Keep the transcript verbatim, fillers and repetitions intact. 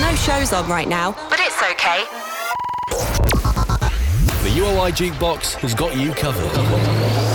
no shows on right now, but it's okay. The U O I Jukebox has got you covered.